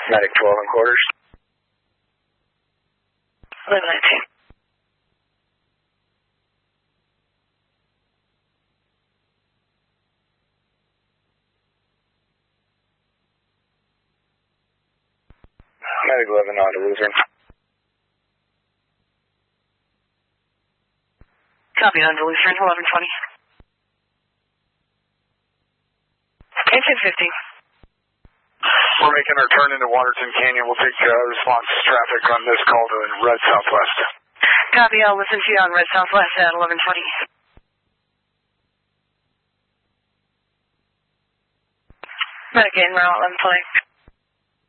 Medic 12 and quarters. 1119. Medic 11 on to Lutheran. Copy on to Lutheran, 1120. 1050. We're making our turn into Waterton Canyon. We'll take response traffic on this call to Red Southwest. Copy, I'll listen to you on Red Southwest at 1120. Medic in route 1120.